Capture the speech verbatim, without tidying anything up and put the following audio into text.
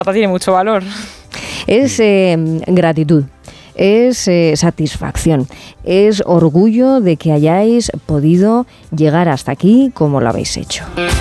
tiene mucho valor. Es eh, gratitud, es eh, satisfacción, es orgullo de que hayáis podido llegar hasta aquí como lo habéis hecho.